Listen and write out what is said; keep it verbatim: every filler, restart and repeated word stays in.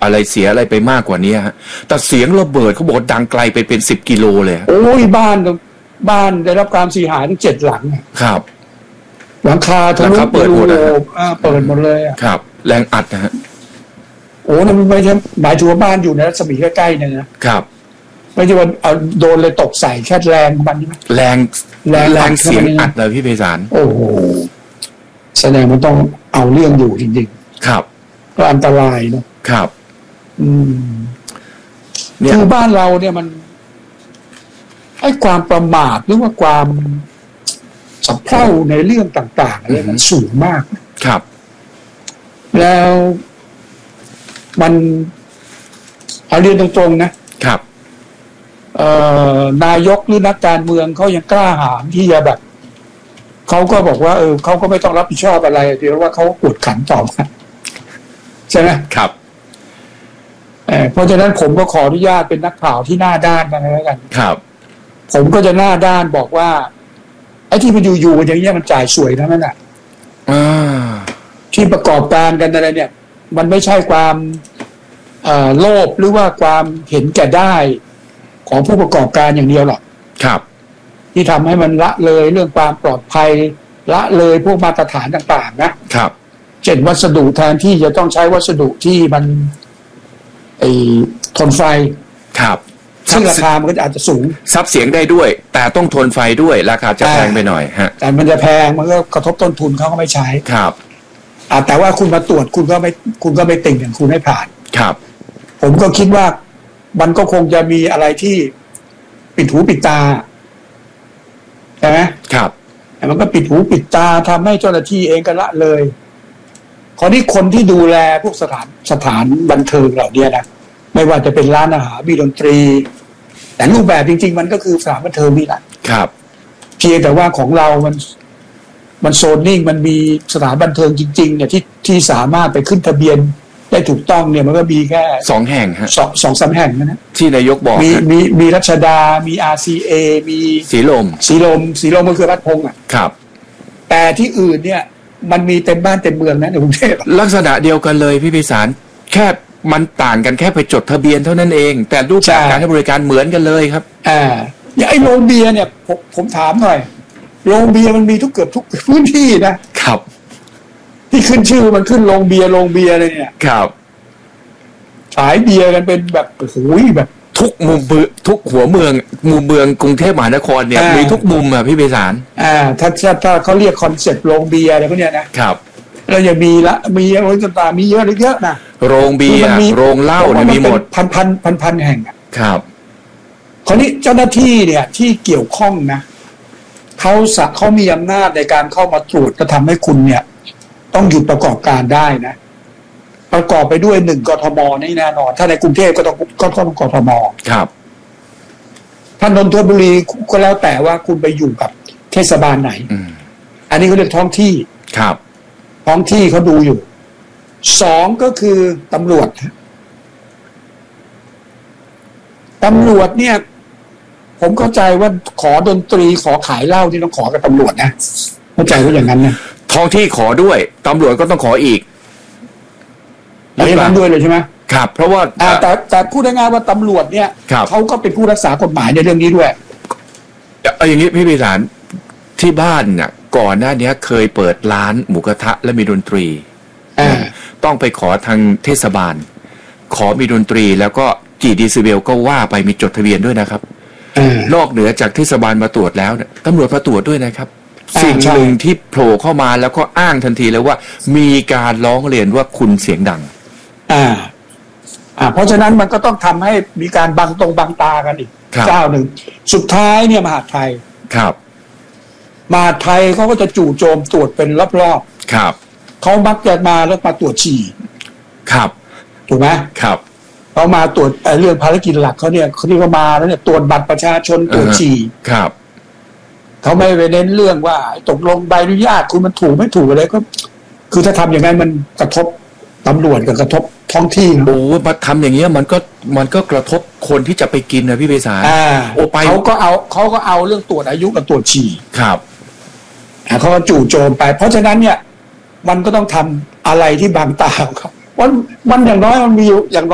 อะไรเสียอะไรไปมากกว่านี้ฮะแต่เสียงระเบิดเขาบอกดังไกลไปเป็นสิบกิโลเลยโอ้ยบ้านบ้านได้รับความเสียหายทั้งเจ็ดหลังครับหลังคาทะลุเปิดหมดเลยเปิดหมดเลยครับแรงอัดนะฮะโอ้นั่นไม่ใช่หมายถึงว่าบ้านอยู่ในรัศมีใกล้ๆเนี่ยนะครับไม่ใช่ว่าเอาโดนเลยตกใส่แค่แรงมันนี่แรงแรงแรงเสียงอัดเลยพี่ไพศาลโอ้โหแสดงมันต้องเอาเรื่องอยู่จริงๆครับก็อันตรายเนาะครับอืมคือบ้านเราเนี่ยมันไอ้ความประมาทหรือว่าความสับเพร่าในเรื่องต่างๆอะไรมันสูงมากครับแล้วมันเอาเรียนตรงๆนะครับเอ่อนายกหรือนักการเมืองเขายังกล้าหาญที่จะแบบเขาก็บอกว่าเออเขาก็ไม่ต้องรับผิดชอบอะไรเดี๋ยวว่าเขากดขันต่อมาใช่ไหมครับเออเพราะฉะนั้นผมก็ขออนุญาตเป็นนักข่าวที่หน้าด้านกันแล้วกันครับผมก็จะหน้าด้านบอกว่าไอ้ที่มันอยู่ๆอย่างเงี้ยมันจ่ายสวยนะนั่นแหละที่ประกอบการกันอะไรเนี่ยมันไม่ใช่ความโลภหรือว่าความเห็นแก่ได้ของผู้ประกอบการอย่างเดียวหรอกครับที่ทำให้มันละเลยเรื่องความปลอดภัยละเลยพวกมาตรฐานต่างๆนะครับเช่นวัสดุแทนที่จะต้องใช้วัสดุที่มันไอ้ทนไฟครับซึ่งราคามันก็อาจจะสูงซับเสียงได้ด้วยแต่ต้องทนไฟด้วยราคาจะแพงไปหน่อยฮะแต่มันจะแพงมันก็กระทบต้นทุนเขาก็ไม่ใช้ครับอ่าแต่ว่าคุณมาตรวจคุณก็ไม่คุณก็ไม่ติ่งอย่างคุณให้ผ่านครับผมก็คิดว่ามันก็คงจะมีอะไรที่ปิดหูปิดตาใช่ไหมครับแต่มันก็ปิดหูปิดตาทำให้เจ้าหน้าที่เองก็ละเลยคราวนี้คนที่ดูแลพวกสถานสถานบันเทิงเหล่านี้นะไม่ว่าจะเป็นร้านอาหารมีดนตรีแต่รูปแบบจริงๆมันก็คือสถานบันเทิงนี่แหละครับเพียงแต่ว่าของเรามันมันโซนนิ่งมันมีสถานบันเทิงจริงๆเนี่ยที่ที่สามารถไปขึ้นทะเบียนได้ถูกต้องเนี่ยมันก็มีแค่สองแห่งฮะสองสองสามแห่งนะที่นายกบอกมีมีมีรัชดามี อาร์ ซี เอ มีสีลมสีลมสีลมก็คือรัฐพงษ์อ่ะครับแต่ที่อื่นเนี่ยมันมีเต็มบ้านเต็มเมืองนะในกรุงเทพลักษณะเดียวกันเลยพี่ไพศาลแค่มันต่างกันแค่ไปจดทะเบียนเท่านั้นเองแต่รูปแบบการให้บริการเหมือนกันเลยครับอ่าอย่างไอ้โรงเบียร์เนี่ยผมผมถามหน่อยโรงเบียร์มันมีทุกเกือบทุกพื้นที่นะครับที่ขึ้นชื่อมันขึ้นโรงเบียร์โรงเบียร์เลยเนี่ยครับขายเบียร์กันเป็นแบบโอ้โหแบบทุกมุมทุกหัวเมืองมุมเมืองกรุงเทพมหานครเนี่ยมีทุกมุมอ่ะพี่ไพศาลอ่าถ้าถ้าเขาเรียกคอนเซ็ปต์โรงเบียร์อะไรพวกเนี้ยนะครับเราจะมีละมีอะไรต่างๆมีเยอะเลยเยอะนะโรงเบียร์โรงเหล้าเนี่ยมีหมดพันพันพันพันแห่งอ่ะครับคราวนี้เจ้าหน้าที่เนี่ยที่เกี่ยวข้องนะเขาสะเขามีอำนาจในการเข้ามาตรวจก็ทำให้คุณเนี่ยต้องหยุดประกอบการได้นะประกอบไปด้วยหนึ่งกทมนี่แน่นอนถ้าในกรุงเทพก็ต้องก็ต้องกทมครับถ้านนทบุรีก็แล้วแต่ว่าคุณไปอยู่กับเทศบาลไหนอันนี้เขาเรียกท้องที่ครับท้องที่เขาดูอยู่สองก็คือตำรวจตำรวจเนี่ยผมเข้าใจว่าขอดนตรีขอขายเหล้าที่ต้องขอกับตำรวจนะเข้าใจว่าอย่างนั้นนะท้องที่ขอด้วยตำรวจก็ต้องขออีกอย่างนั้นด้วยเลยใช่ไหมครับเพราะว่าแต่แต่พูดง่ายๆว่าตำรวจเนี่ยเขาก็เป็นผู้รักษากฎหมายในเรื่องนี้ด้วยเอาอย่างนี้พี่ไพศาลที่บ้านเนี่ยก่อนหน้านี้เคยเปิดร้านหมูกระทะและมีดนตรีต้องไปขอทางเทศบาลขอมีดนตรีแล้วก็กี่ดีซิเบลก็ว่าไปมีจดทะเบียนด้วยนะครับนอกเหนือจากเทศบาลมาตรวจแล้วเนี่ยตำรวจมาตรวจด้วยนะครับสิ่งหนึ่งที่โผล่เข้ามาแล้วก็อ้างทันทีเลยว่ามีการร้องเรียนว่าคุณเสียงดังอ่าอ่าเพราะฉะนั้นมันก็ต้องทำให้มีการบังตรงบังตากันอีกเจ้าหนึ่งสุดท้ายเนี่ยมหาดไทยครับมหาดไทยเขาก็จะจู่โจมตรวจเป็นรอบๆครับเขามักจะมาแล้วมาตรวจฉี่ครับถูกไหมครับเขามาตรวจเรื่องภารกิจหลักเขาเนี่ยเขาที่เขามาแล้วเนี่ยตรวจบัตรประชาชนตรวจฉี่ครับเขาไม่ไปเน้นเรื่องว่าตกลงใบอนุญาตคุณมันถูกไม่ถูกอะไรก็คือถ้าทำอย่างนั้นมันกระทบตำรวจกับกระทบท้องที่โอ้มาทำอย่างเงี้ยมันก็มันก็กระทบคนที่จะไปกินนะพี่ไพศาลโอ้ไปเขาก็เอาเขาก็เอาเรื่องตรวจอายุกับตรวจฉี่ครับเขาก็จู่โจมไปเพราะฉะนั้นเนี่ยมันก็ต้องทำอะไรที่บางตาครับว่ามันอย่างน้อยมันมีอย่าง